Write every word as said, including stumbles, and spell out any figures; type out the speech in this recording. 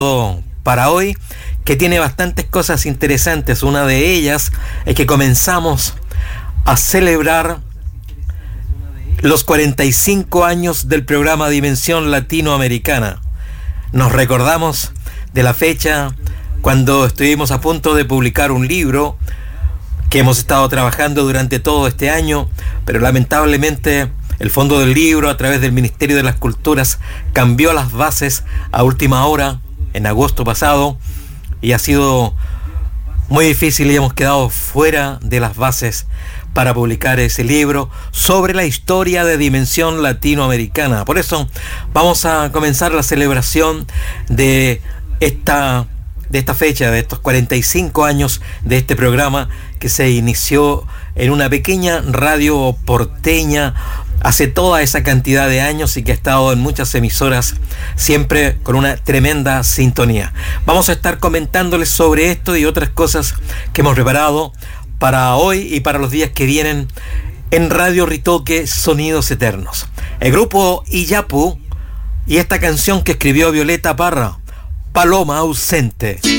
para hoy, que tiene bastantes cosas interesantes. Una de ellas es que comenzamos a celebrar los cuarenta y cinco años del programa Dimensión Latinoamericana. Nos recordamos de la fecha cuando estuvimos a punto de publicar un libro que hemos estado trabajando durante todo este año, pero lamentablemente el fondo del libro, a través del Ministerio de las Culturas, cambió las bases a última hora, en agosto pasado, y ha sido muy difícil y hemos quedado fuera de las bases para publicar ese libro sobre la historia de Dimensión Latinoamericana. Por eso vamos a comenzar la celebración de esta, de esta fecha, de estos cuarenta y cinco años de este programa que se inició en una pequeña radio porteña hace toda esa cantidad de años y que ha estado en muchas emisoras, siempre con una tremenda sintonía. Vamos a estar comentándoles sobre esto y otras cosas que hemos preparado para hoy y para los días que vienen en Radio Ritoque, Sonidos Eternos. El grupo Iyapu y esta canción que escribió Violeta Parra, Paloma Ausente.